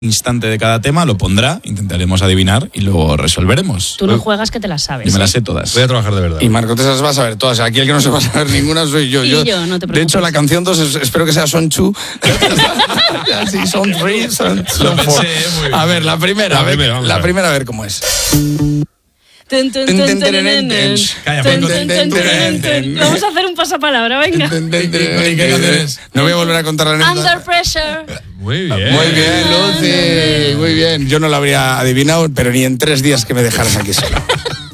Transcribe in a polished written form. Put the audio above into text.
instante de cada tema, lo pondrá, intentaremos adivinar y luego resolveremos. Tú no juegas que te las sabes. Yo me las sé todas. Voy a trabajar de verdad. Y Marco, te las vas a ver todas. Aquí el que no se va a saber ninguna soy yo. Y yo, no te preocupes. De hecho, la canción 2 espero que sea Son 2. Sí, Son 3, Son 4. A ver, la primera. A ver cómo es. Vamos a hacer un pasapalabra, venga. No voy a volver a contar la anécdota. Under pressure. Muy bien. Muy bien, Lucy. Muy bien. Yo no la habría adivinado, pero ni en 3 días que me dejaras aquí solo.